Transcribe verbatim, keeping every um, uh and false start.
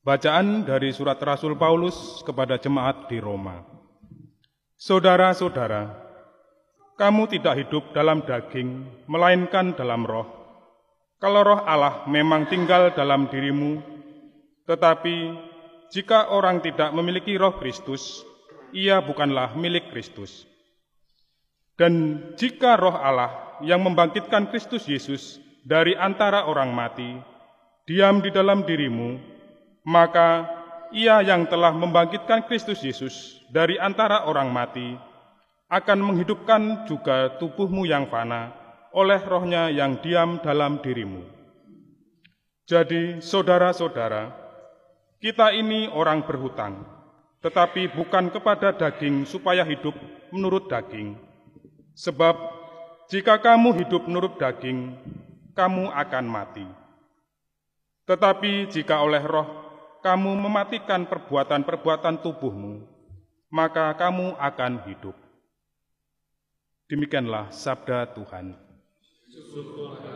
Bacaan dari surat Rasul Paulus kepada jemaat di Roma. Saudara-saudara, kamu tidak hidup dalam daging, melainkan dalam roh. Kalau roh Allah memang tinggal dalam dirimu, tetapi jika orang tidak memiliki roh Kristus, ia bukanlah milik Kristus. Dan jika roh Allah yang membangkitkan Kristus Yesus dari antara orang mati diam di dalam dirimu, maka ia yang telah membangkitkan Kristus Yesus dari antara orang mati akan menghidupkan juga tubuhmu yang fana oleh rohnya yang diam dalam dirimu. Jadi, saudara-saudara, kita ini orang berhutang, tetapi bukan kepada daging supaya hidup menurut daging. Sebab jika kamu hidup menurut daging, kamu akan mati. Tetapi jika oleh roh kamu mematikan perbuatan-perbuatan tubuhmu, maka kamu akan hidup. Demikianlah sabda Tuhan.